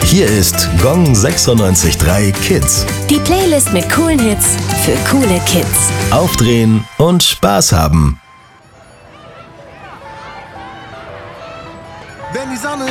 Hier ist Gong 96.3 Kids. Die Playlist mit coolen Hits für coole Kids. Aufdrehen und Spaß haben. Wenn die Sonne